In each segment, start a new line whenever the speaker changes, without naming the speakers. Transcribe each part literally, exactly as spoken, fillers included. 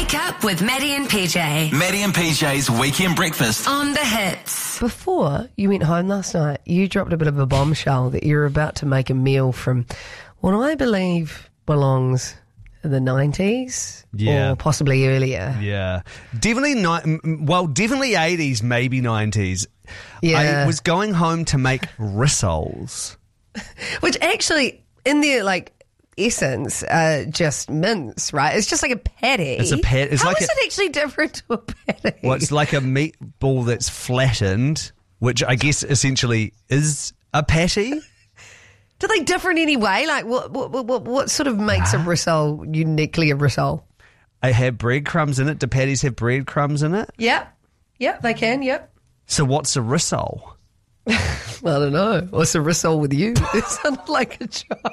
Wake up with Maddie and P J.
Maddie and P J's Weekend Breakfast.
On the Hits.
Before you went home last night, you dropped a bit of a bombshell that you're about to make a meal from what I believe belongs in the nineties
Yeah.
or possibly earlier.
Yeah. Definitely, ni- well, definitely eighties, maybe nineties.
Yeah.
I was going home to make rissoles.
Which actually, in their like essence, uh, just mince, right? It's just like a patty.
It's a pat- it's
How
like
is
a-
it actually different to a patty?
Well, it's like a meatball that's flattened, which I guess essentially is a patty.
Do they differ in any way? Like, what what what, what sort of makes a rissole uniquely a rissole?
I have breadcrumbs in it. Do patties have breadcrumbs in it?
Yep. Yep, they can, yep.
So what's a rissole?
I don't know. What's a rissole with you? It sounded like a joke.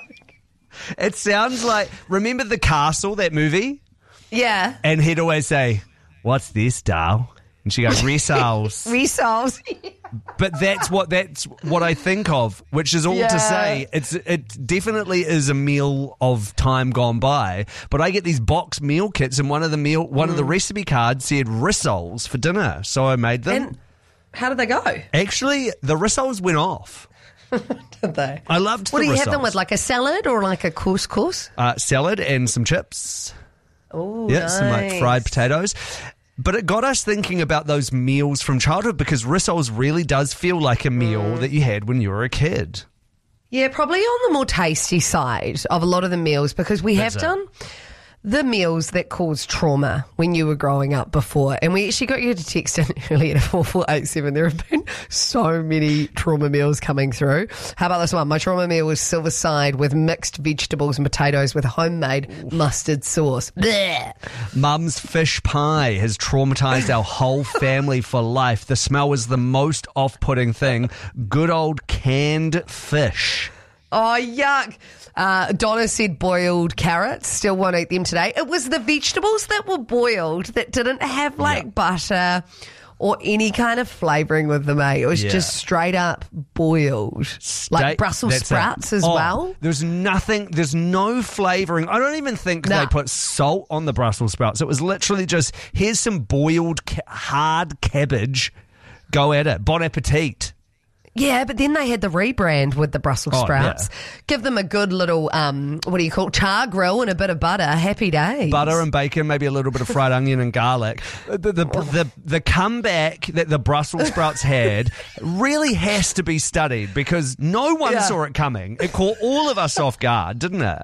It sounds like, remember The Castle, that movie?
Yeah.
And he'd always say, "What's this, doll?" And she goes, "Rissoles."
Rissoles.
But that's what that's what I think of, which is all
Yeah.
to say it's it definitely is a meal of time gone by. But I get these box meal kits, and one of the meal one of the recipe cards said rissoles for dinner, so I made them.
And how did they go?
Actually, the rissoles went off.
Did they?
I loved
What
the
do you have them
rissoles.
with, like a salad or like a couscous?
Uh, salad and some chips.
Oh,
Yeah,
nice.
some like fried potatoes. But it got us thinking about those meals from childhood, because rissoles really does feel like a meal
Mm.
that you had when you were a kid.
Yeah, probably on the more tasty side of a lot of the meals, because we
That's
have
it.
done the meals that caused trauma when you were growing up before. And we actually got you to text in earlier at four four eight seven. There have been so many trauma meals coming through. How about this one? My trauma meal was silver side with mixed vegetables and potatoes with homemade mustard sauce. Blech.
Mum's fish pie has traumatized our whole family for life. The smell was the most off-putting thing. Good old canned fish.
Oh, yuck. Uh, Donna said boiled carrots. Still won't eat them today. It was the vegetables that were boiled that didn't have like
Yeah.
butter or any kind of flavouring with them, eh? It was
Yeah.
just straight up boiled. Like
Steak-
Brussels
that's it.
sprouts as
Oh,
well.
There's nothing, there's no flavouring. I don't even think
Nah.
they put salt on the Brussels sprouts. It was literally just, here's some boiled ca- hard cabbage. Go at it. Bon appetit.
Yeah, but then they had the rebrand with the Brussels
Oh,
sprouts.
yeah.
Give them a good little, um, what do you call it, char grill and a bit of butter. Happy days.
Butter and bacon, maybe a little bit of fried onion and garlic. The, the, the, the comeback that the Brussels sprouts had really has to be studied, because no one
Yeah.
saw it coming. It caught all of us off guard, didn't it?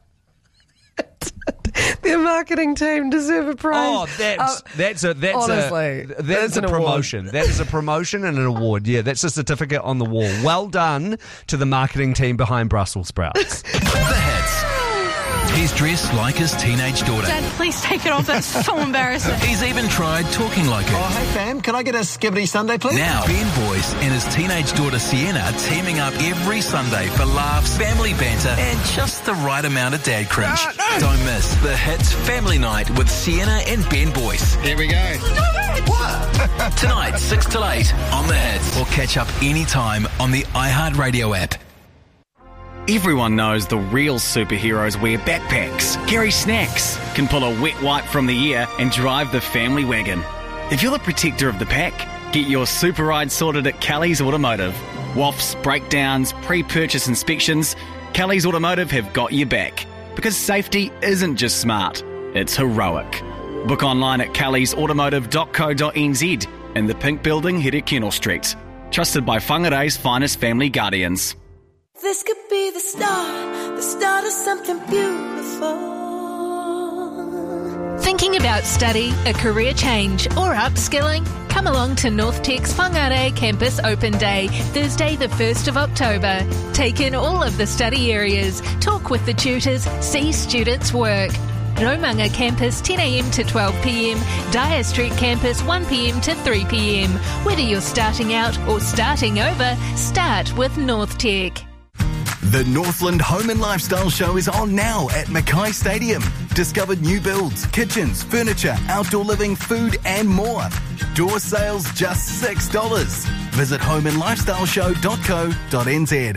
Their marketing team deserve a prize.
Oh, that's
Uh,
that's a that's
honestly,
a that
that's
is a
an award.
promotion. That is a promotion and an award. Yeah, that's a certificate on the wall. Well done to the marketing team behind Brussels sprouts.
The Hits. He's dressed like his teenage daughter.
Dad, please take it off. That's so embarrassing.
He's even tried talking like her.
Oh, hey, fam, can I get a skibbity Sunday, please?
Now, Ben Boyce and his teenage daughter Sienna are teaming up every Sunday for laughs, family banter, and just the right amount of dad cringe. Don't miss The Hits Family Night with Sienna and Ben Boyce.
Here we go.
What? Tonight, six till eight on The Hits. Or catch up anytime on the iHeartRadio app.
Everyone knows the real superheroes wear backpacks, carry snacks, can pull a wet wipe from the ear and drive the family wagon. If you're the protector of the pack, get your super ride sorted at Kelly's Automotive. W A Fs, breakdowns, pre-purchase inspections, Kelly's Automotive have got your back. Because safety isn't just smart, it's heroic. Book online at kellys automotive dot co dot n z in the Pink Building, Here Kennel Street. Trusted by Whangarei's finest family guardians.
This could be the start, the start of something beautiful.
Thinking about study, a career change, or upskilling? Come along to North Tech's Whangarei Campus Open Day, Thursday the first of October. Take in all of the study areas, talk with the tutors, see students work. Romanga Campus ten a m to twelve p m, Dyer Street Campus one p m to three p m. Whether you're starting out or starting over, start with North Tech.
The Northland Home and Lifestyle Show is on now at Mackay Stadium. Discover new builds, kitchens, furniture, outdoor living, food and more. Door sales just six dollars. Visit home and lifestyle show dot co dot n z.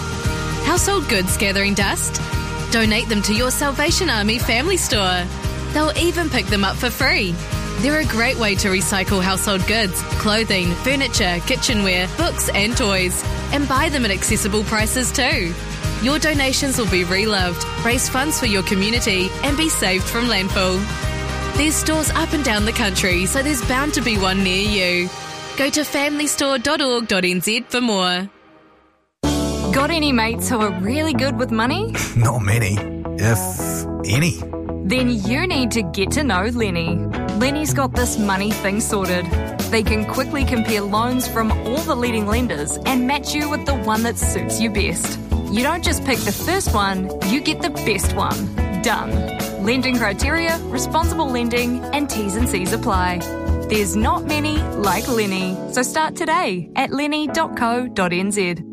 Household goods gathering dust? Donate them to your Salvation Army family store. They'll even pick them up for free. They're a great way to recycle household goods, clothing, furniture, kitchenware, books and toys, and buy them at accessible prices too. Your donations will be reloved, raise funds for your community, and be saved from landfill. There's stores up and down the country, so there's bound to be one near you. Go to family store dot org dot n z for more.
Got any mates who are really good with money?
Not many, if any.
Then you need to get to know Lenny. Lenny's got this money thing sorted. They can quickly compare loans from all the leading lenders and match you with the one that suits you best. You don't just pick the first one, you get the best one. Done. Lending criteria, responsible lending, and T's and C's apply. There's not many like Lenny, so start today at lenny dot co dot n z.